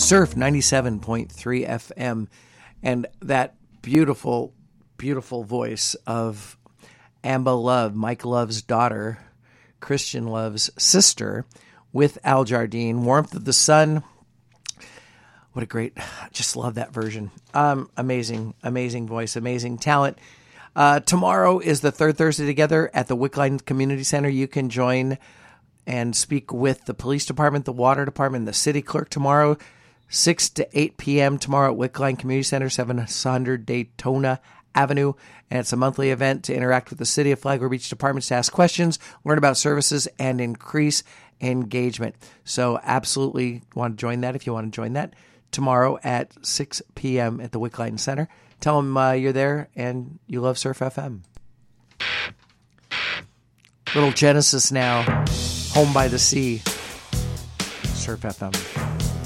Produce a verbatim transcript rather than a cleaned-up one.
Surf ninety-seven point three F M. And that beautiful, beautiful voice of Amba Love, Mike Love's daughter, Christian Love's sister, with Al Jardine. Warmth of the Sun. What a great, just love that version. Um, amazing, amazing voice, amazing talent. Uh, tomorrow is the third Thursday together at the Wickline Community Center. You can join and speak with the police department, the water department, the city clerk tomorrow, six to eight p.m. tomorrow at Wickline Community Center, seven hundred Daytona Avenue. And it's a monthly event to interact with the city of Flagler Beach departments, to ask questions, learn about services, and increase engagement. So absolutely want to join that if you want to join that. Tomorrow at six p.m. at the Wickline Center. Tell them uh, you're there and you love Surf F M. Little Genesis now. Home by the Sea. Surf F M.